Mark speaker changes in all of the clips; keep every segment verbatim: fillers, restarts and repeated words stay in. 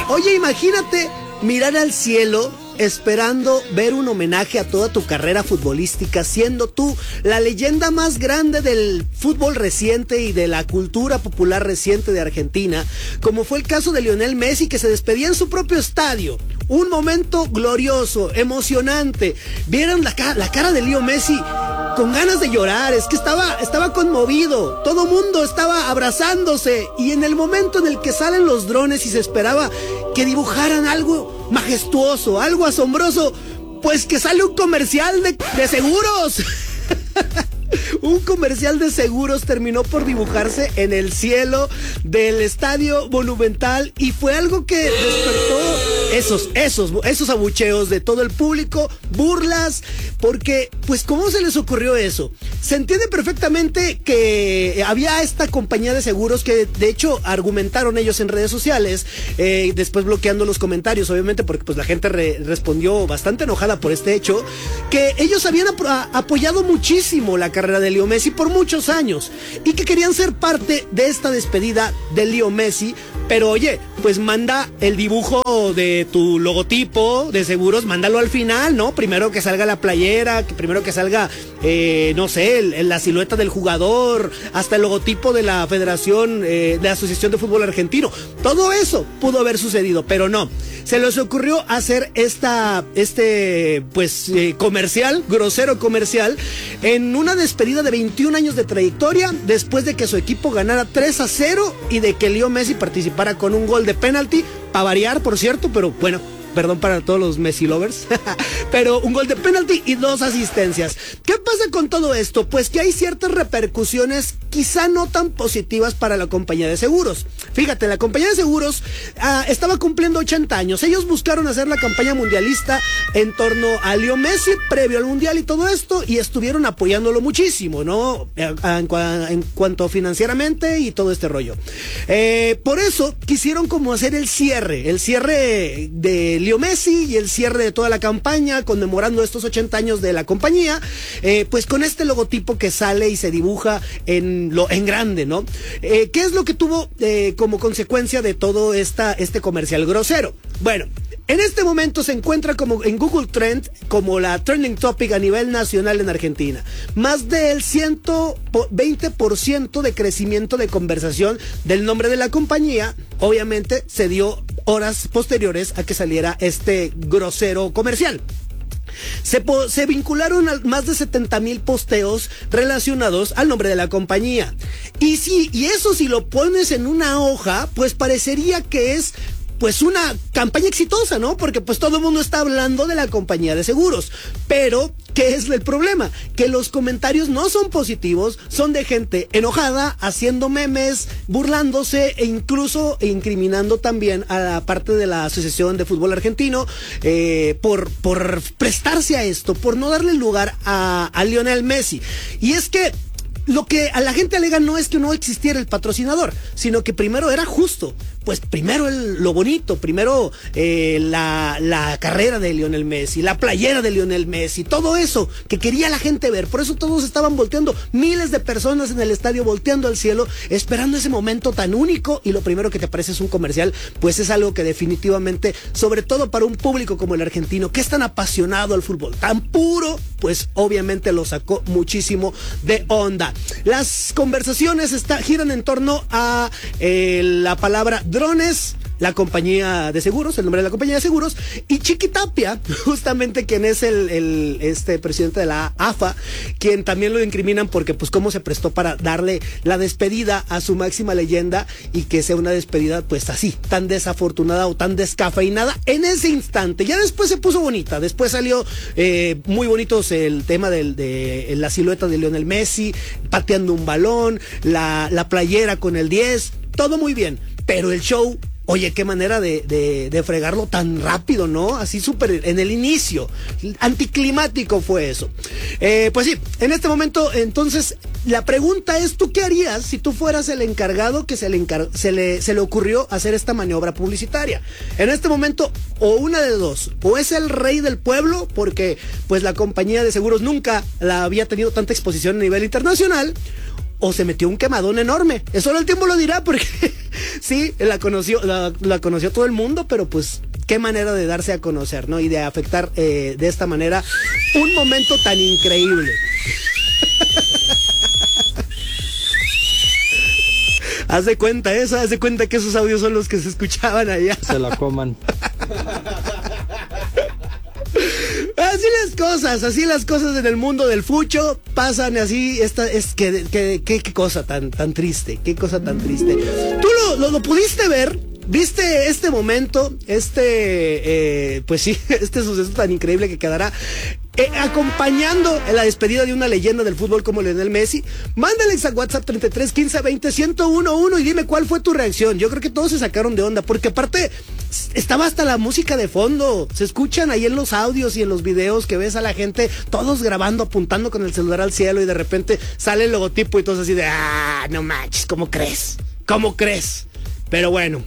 Speaker 1: Oye, imagínate mirar al cielo esperando ver un homenaje a toda tu carrera futbolística, siendo tú la leyenda más grande del fútbol reciente y de la cultura popular reciente de Argentina, como fue el caso de Lionel Messi, que se despedía en su propio estadio. Un momento glorioso, emocionante. ¿Vieron la, ca- la cara de Leo Messi? Con ganas de llorar, es que estaba, estaba conmovido, todo mundo estaba abrazándose, y en el momento en el que salen los drones y se esperaba que dibujaran algo majestuoso, algo asombroso, pues que sale un comercial de, de seguros. Un comercial de seguros terminó por dibujarse en el cielo del Estadio Monumental, y fue algo que despertó esos, esos, esos abucheos de todo el público, burlas, porque, pues, ¿cómo se les ocurrió eso? Se entiende perfectamente que había esta compañía de seguros que, de hecho, argumentaron ellos en redes sociales, eh, después bloqueando los comentarios, obviamente, porque pues la gente re- respondió bastante enojada por este hecho, que ellos habían ap- a- apoyado muchísimo la carrera de Leo Messi por muchos años, y que querían ser parte de esta despedida de Leo Messi. Pero oye, pues manda el dibujo de tu logotipo de seguros, mándalo al final, ¿no? Primero que salga la playera, que primero que salga, eh, no sé, el, el, la silueta del jugador, hasta el logotipo de la Federación, eh, de la Asociación de Fútbol Argentino. Todo eso pudo haber sucedido, pero no. Se les ocurrió hacer esta, este, pues, eh, comercial, grosero comercial, en una despedida de veintiún años de trayectoria, después de que su equipo ganara tres a cero y de que Leo Messi participara con un gol de penalti, para variar, por cierto, pero bueno, perdón para todos los Messi lovers, pero un gol de penalti y dos asistencias. ¿Qué pasa con todo esto? Pues que hay ciertas repercusiones quizá no tan positivas para la compañía de seguros. Fíjate, la compañía de seguros ah, estaba cumpliendo ochenta años. Ellos buscaron hacer la campaña mundialista en torno a Leo Messi, previo al mundial y todo esto, y estuvieron apoyándolo muchísimo, ¿no? En, en cuanto financieramente y todo este rollo. Eh, por eso quisieron como hacer el cierre, el cierre de Leo Messi y el cierre de toda la campaña conmemorando estos ochenta años de la compañía, eh, pues con este logotipo que sale y se dibuja en lo en grande, ¿no? Eh, ¿Qué es lo que tuvo eh, como consecuencia de todo esta, este comercial grosero? Bueno, en este momento se encuentra como en Google Trend como la trending topic a nivel nacional en Argentina. Más del ciento veinte por ciento de crecimiento de conversación del nombre de la compañía. Obviamente se dio horas posteriores a que saliera este grosero comercial. Se, po- se vincularon a más de setenta mil posteos relacionados al nombre de la compañía. Y si, y eso si lo pones en una hoja, pues parecería que es pues una campaña exitosa, ¿no? Porque pues todo el mundo está hablando de la compañía de seguros. Pero, ¿qué es el problema? Que los comentarios no son positivos, son de gente enojada, haciendo memes, burlándose e incluso incriminando también a la parte de la Asociación de Fútbol Argentino eh, por, por prestarse a esto, por no darle lugar a, a Lionel Messi. Y es que lo que a la gente alega no es que no existiera el patrocinador, sino que primero era justo. Pues primero el, lo bonito, primero eh, la, la carrera de Lionel Messi, la playera de Lionel Messi, todo eso que quería la gente ver. Por eso todos estaban volteando, miles de personas en el estadio volteando al cielo, esperando ese momento tan único, y lo primero que te aparece es un comercial. Pues es algo que definitivamente, sobre todo para un público como el argentino, que es tan apasionado al fútbol, tan puro, pues obviamente lo sacó muchísimo de onda. Las conversaciones está, giran en torno a eh, la palabra drones, la compañía de seguros, el nombre de la compañía de seguros, y Chiqui Tapia, justamente quien es el, el este presidente de la A F A, quien también lo incriminan porque pues cómo se prestó para darle la despedida a su máxima leyenda, y que sea una despedida pues así, tan desafortunada o tan descafeinada en ese instante. Ya después se puso bonita, después salió eh, muy bonitos el tema del, de la silueta de Lionel Messi pateando un balón, la, la playera con el diez, todo muy bien, pero el show, oye, qué manera de, de, de fregarlo tan rápido, ¿no? Así súper en el inicio. Anticlimático fue eso. Eh, pues sí, en este momento, entonces, la pregunta es, ¿tú qué harías si tú fueras el encargado que se le, encar- se le, se le ocurrió hacer esta maniobra publicitaria? En este momento, o una de dos, o es el rey del pueblo, porque pues la compañía de seguros nunca la había tenido tanta exposición a nivel internacional, o se metió un quemadón enorme. Eso solo el tiempo lo dirá, porque sí, la conoció, la, la conoció todo el mundo, pero pues qué manera de darse a conocer, ¿no? Y de afectar eh, de esta manera un momento tan increíble. Haz de cuenta eso, haz de cuenta que esos audios son los que se escuchaban allá.
Speaker 2: Se la coman.
Speaker 1: Así las cosas, así las cosas en el mundo del fucho pasan así. Esta es que, que, que, qué cosa tan, tan triste, qué cosa tan triste. ¿Tú lo, lo, lo pudiste ver? ¿Viste este momento, este, eh, pues sí, este suceso tan increíble que quedará eh, acompañando en la despedida de una leyenda del fútbol como Lionel Messi? Mándales a WhatsApp treinta y tres quince veinte ciento uno y dime cuál fue tu reacción. Yo creo que todos se sacaron de onda, porque aparte estaba hasta la música de fondo. Se escuchan ahí en los audios y en los videos que ves a la gente, todos grabando, apuntando con el celular al cielo, y de repente sale el logotipo y todos así de, ah, no manches, ¿cómo crees? ¿Cómo crees? Pero bueno.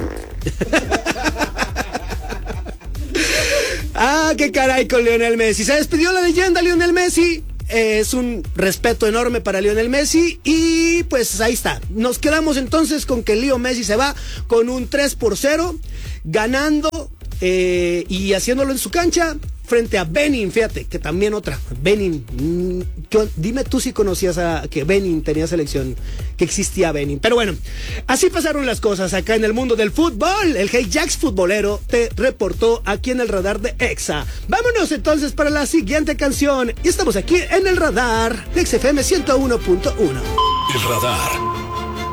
Speaker 1: Ah, qué caray con Lionel Messi. Se despidió la leyenda Lionel Messi. Eh, es un respeto enorme para Lionel Messi. Y pues ahí está. Nos quedamos entonces con que Leo Messi se va con un tres por cero, ganando eh, y haciéndolo en su cancha frente a Benin. Fíjate, que también otra, Benin. Mmm, dime tú si conocías a que Benin tenía selección, que existía Benin. Pero bueno, así pasaron las cosas acá en el mundo del fútbol. El Hey Jax futbolero te reportó aquí en el radar de Exa. Vámonos entonces para la siguiente canción. Y estamos aquí en el radar de X F M ciento uno punto uno.
Speaker 3: El radar.